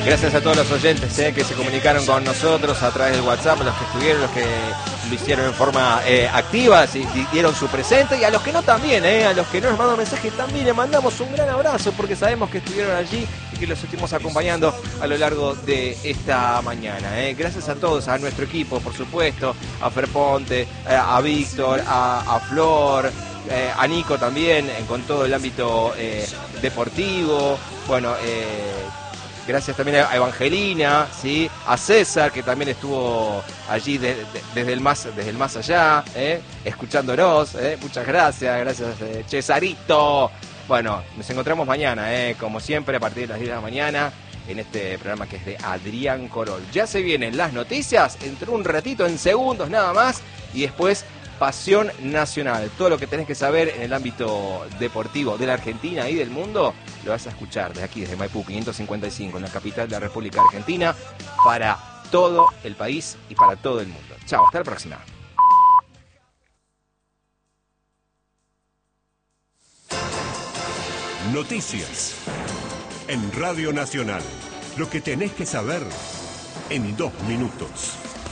Gracias a todos los oyentes que se comunicaron con nosotros a través del WhatsApp, los que estuvieron, los que lo hicieron en forma activa, dieron su presente, y a los que no también, a los que no nos mandan mensajes también le mandamos un gran abrazo, porque sabemos que estuvieron allí y que los estuvimos acompañando a lo largo de esta mañana. Gracias a todos, a nuestro equipo, por supuesto, a Fer Ponte, a Víctor, a Flor, a Nico también, con todo el ámbito deportivo. Bueno, gracias también a Evangelina, ¿sí? A César, que también estuvo allí desde el más allá, escuchándonos. Muchas gracias, Cesarito. Bueno, nos encontramos mañana, como siempre, a partir de las 10 de la mañana, en este programa que es de Adrián Corol. Ya se vienen las noticias, entre un ratito, en segundos nada más, y después Pasión Nacional. Todo lo que tenés que saber en el ámbito deportivo de la Argentina y del mundo lo vas a escuchar desde aquí, desde Maipú 555, en la capital de la República Argentina, para todo el país y para todo el mundo. Chao, hasta la próxima. Noticias en Radio Nacional. Lo que tenés que saber en 2 minutos.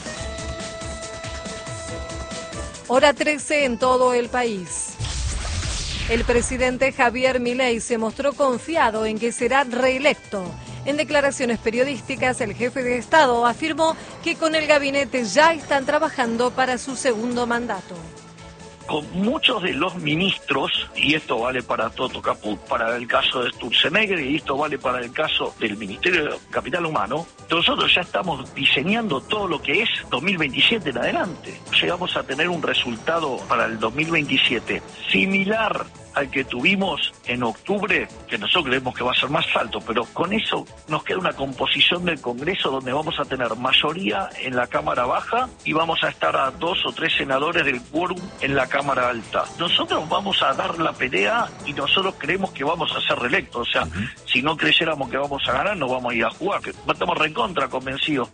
Hora 13 en todo el país. El presidente Javier Milei se mostró confiado en que será reelecto. En declaraciones periodísticas, el jefe de Estado afirmó que con el gabinete ya están trabajando para su segundo mandato. Con muchos de los ministros, y esto vale para Toto Caput, para el caso de Sturzenegger, y esto vale para el caso del Ministerio de Capital Humano, nosotros ya estamos diseñando todo lo que es 2027 en adelante. Llegamos a tener un resultado para el 2027 similar al que tuvimos en octubre, que nosotros creemos que va a ser más alto, pero con eso nos queda una composición del Congreso donde vamos a tener mayoría en la Cámara Baja y vamos a estar a 2 o 3 senadores del quórum en la Cámara Alta. Nosotros vamos a dar la pelea y nosotros creemos que vamos a ser reelectos. O sea, si no creyéramos que vamos a ganar, no vamos a ir a jugar. Estamos recontra convencidos.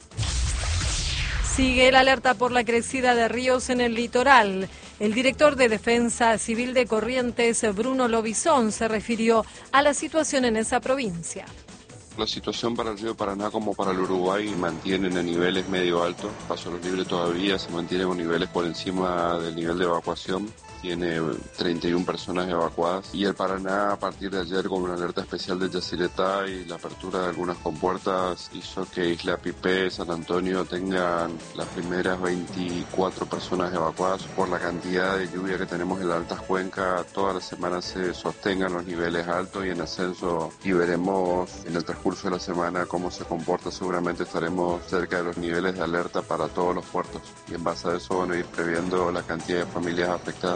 Sigue la alerta por la crecida de ríos en el litoral. El director de Defensa Civil de Corrientes, Bruno Lobizón, se refirió a la situación en esa provincia. La situación para el río Paraná como para el Uruguay mantienen a niveles medio altos. Paso Los Libres todavía se mantiene con niveles por encima del nivel de evacuación. Tiene 31 personas evacuadas. Y el Paraná, a partir de ayer, con una alerta especial de Yacyretá y la apertura de algunas compuertas, hizo que Isla Pipé, San Antonio tengan las primeras 24 personas evacuadas. Por la cantidad de lluvia que tenemos en las altas cuencas, toda la semana se sostengan los niveles altos y en ascenso, y veremos en el transcurso de la semana cómo se comporta. Seguramente estaremos cerca de los niveles de alerta para todos los puertos. Y en base a eso, bueno, ir previendo la cantidad de familias afectadas.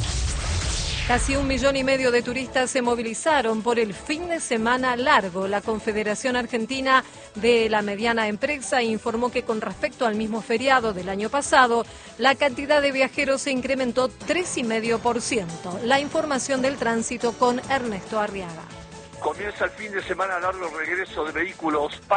Casi 1,5 millones de turistas se movilizaron por el fin de semana largo. La Confederación Argentina de la Mediana Empresa informó que con respecto al mismo feriado del año pasado, la cantidad de viajeros se incrementó 3,5%. La información del tránsito con Ernesto Arriaga. Comienza el fin de semana largo, regreso de vehículos